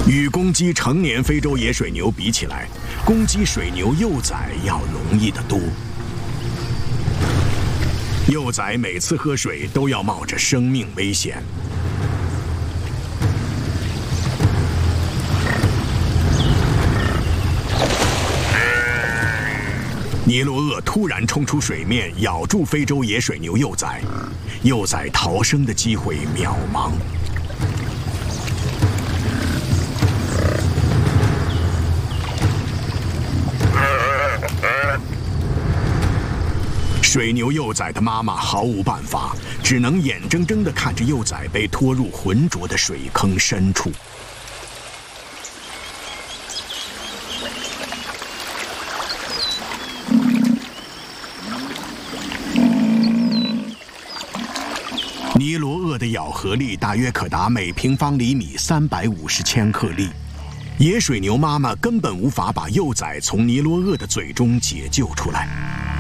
与攻击成年非洲野水牛比起来，攻击水牛幼崽要容易得多。幼崽每次喝水都要冒着生命危险。尼罗鳄突然冲出水面，咬住非洲野水牛幼崽，幼崽逃生的机会渺茫。水牛幼崽的妈妈毫无办法，只能眼睁睁地看着幼崽被拖入浑浊的水坑深处。尼罗鳄的咬合力大约可达每平方厘米350千克力，野水牛妈妈根本无法把幼崽从尼罗鳄的嘴中解救出来。